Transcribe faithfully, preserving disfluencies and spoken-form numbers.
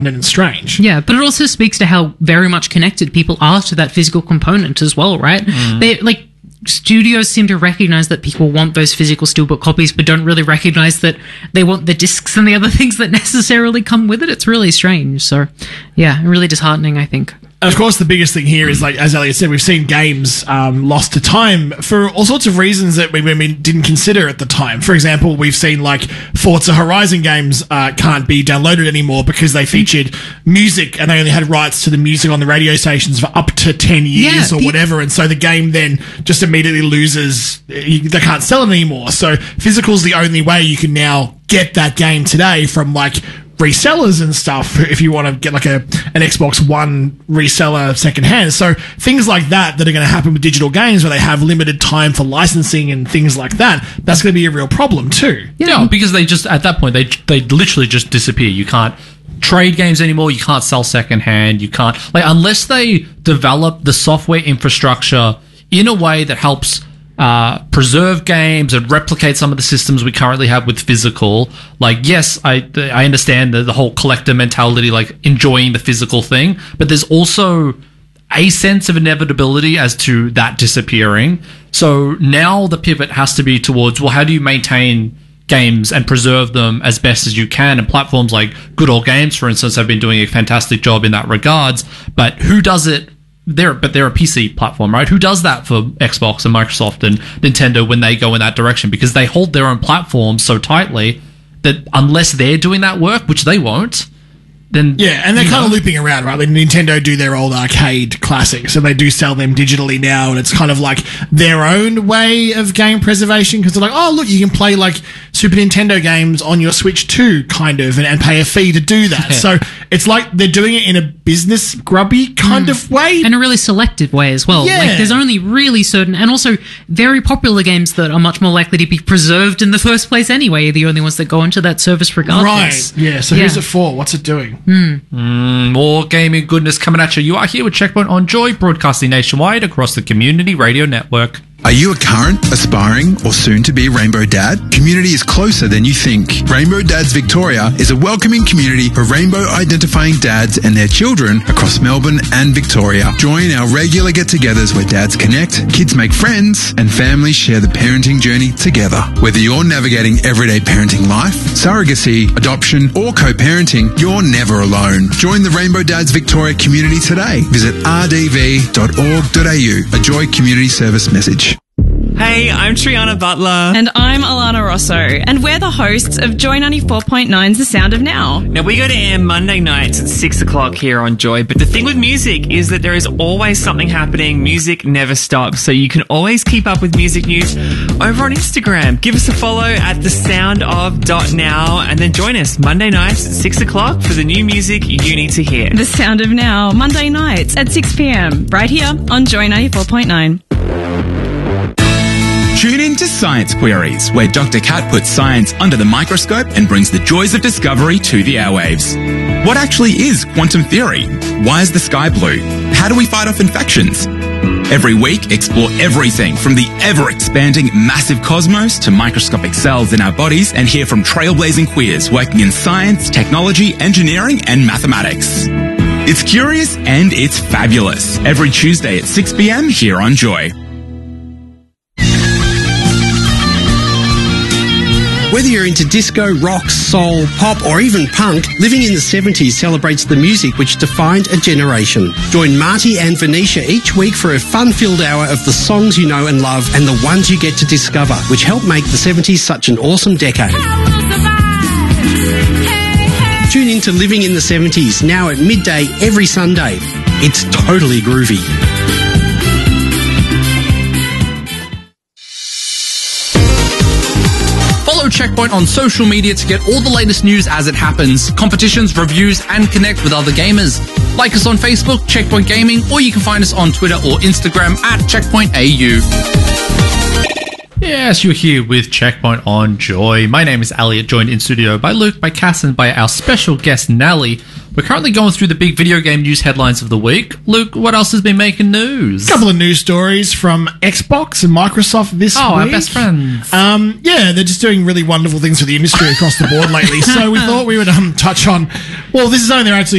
and strange. Yeah, but it also speaks to how very much connected people are to that physical component as well, right? Mm. They like studios seem to recognize that people want those physical steelbook copies, but don't really recognize that they want the discs and the other things that necessarily come with it. It's really strange. So, yeah, really disheartening, I think. And of course, the biggest thing here is, like, as Elliot said, we've seen games um, lost to time for all sorts of reasons that we, we didn't consider at the time. For example, we've seen, like, Forza Horizon games uh, can't be downloaded anymore because they featured music and they only had rights to the music on the radio stations for up to ten years yeah, or the- whatever. And so the game then just immediately loses. They can't sell it anymore. So physical's the only way you can now get that game today from, like, resellers and stuff if you want to get like a an Xbox One reseller secondhand. So things like that that are going to happen with digital games where they have limited time for licensing and things like that, that's going to be a real problem too. Yeah, yeah, because they just, at that point, they they literally just disappear. You can't trade games anymore. You can't sell secondhand. You can't, like, unless they develop the software infrastructure in a way that helps Uh, preserve games and replicate some of the systems we currently have with physical. Like, yes, I I understand the, the whole collector mentality, like enjoying the physical thing, but there's also a sense of inevitability as to that disappearing. So now the pivot has to be towards, well, how do you maintain games and preserve them as best as you can? And platforms like Good Old Games, for instance, have been doing a fantastic job in that regards. But who does it? They're, but they're a P C platform, right? Who does that for Xbox and Microsoft and Nintendo when they go in that direction? Because they hold their own platforms so tightly that unless they're doing that work, which they won't, then... Yeah, and they're kind know. of looping around, right? Like Nintendo do their old arcade classics, and they do sell them digitally now, and it's kind of like their own way of game preservation, because they're like, oh, look, you can play, like, Super Nintendo games on your Switch too, kind of, and, and pay a fee to do that. Yeah. So it's like they're doing it in a business grubby kind mm. of way. And a really selective way as well. Yeah. Like, there's only really certain, and also very popular games that are much more likely to be preserved in the first place anyway, are the only ones that go into that service regardless. Right, yeah, so yeah. Who's it for? What's it doing? Mm. Mm, more gaming goodness coming at you. You are here with Checkpoint on Joy, broadcasting nationwide across the Community Radio Network. Are you a current, aspiring, or soon-to-be Rainbow Dad? Community is closer than you think. Rainbow Dads Victoria is a welcoming community for rainbow-identifying dads and their children across Melbourne and Victoria. Join our regular get-togethers where dads connect, kids make friends, and families share the parenting journey together. Whether you're navigating everyday parenting life, surrogacy, adoption, or co-parenting, you're never alone. Join the Rainbow Dads Victoria community today. Visit r d v dot org dot a u, a Joy Community Service message. Hey, I'm Triana Butler. And I'm Alana Rosso. And we're the hosts of Joy ninety-four point nine's The Sound of Now. Now, we go to air Monday nights at six o'clock here on Joy. But the thing with music is that there is always something happening. Music never stops. So you can always keep up with music news over on Instagram. Give us a follow at the sound of dot now and then join us Monday nights at six o'clock for the new music you need to hear. The Sound of Now, Monday nights at six p.m. right here on Joy ninety-four point nine. Tune in to Science Queries, where Doctor Cat puts science under the microscope and brings the joys of discovery to the airwaves. What actually is quantum theory? Why is the sky blue? How do we fight off infections? Every week, explore everything from the ever-expanding massive cosmos to microscopic cells in our bodies and hear from trailblazing queers working in science, technology, engineering, and mathematics. It's curious and it's fabulous. Every Tuesday at six p.m. here on Joy. Whether you're into disco, rock, soul, pop, or even punk, Living in the seventies celebrates the music which defined a generation. Join Marty and Venetia each week for a fun-filled hour of the songs you know and love and the ones you get to discover, which helped make the seventies such an awesome decade. Tune in to Living in the seventies, now at midday every Sunday. It's totally groovy. Follow Checkpoint on social media to get all the latest news as it happens, competitions, reviews, and connect with other gamers. Like us on Facebook, Checkpoint Gaming, or you can find us on Twitter or Instagram at Checkpoint A U. Yes, you're here with Checkpoint on Joy. My name is Elliot, joined in studio by Luke, by Cass, and by our special guest, Nelly. we're currently going through the big video game news headlines of the week. Luke, what else has been making news? A couple of news stories from Xbox and Microsoft this Oh, week. our best friends. Um, yeah, they're just doing really wonderful things for the industry across the board lately. So we thought we would um, touch on, well, this is something they're actually